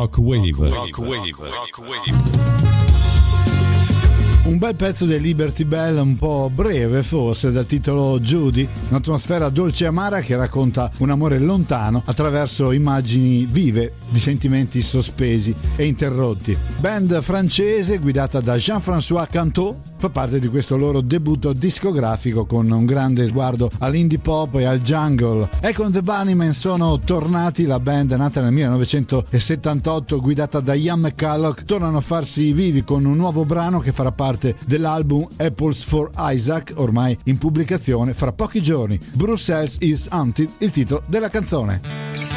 Rock Wave. Un bel pezzo dei Liberty Bell, un po' breve forse, dal titolo Judy, un'atmosfera dolce e amara che racconta un amore lontano attraverso immagini vive di sentimenti sospesi e interrotti. Band francese guidata da Jean-François Cantot fa parte di questo loro debutto discografico con un grande sguardo all'indie pop e al jungle. Ecco, The Bunnymen sono tornati, la band nata nel 1978 guidata da Ian McCulloch tornano a farsi vivi con un nuovo brano che farà parte dell'album Apples for Isaac, ormai in pubblicazione fra pochi giorni. Brussels is Haunted, il titolo della canzone.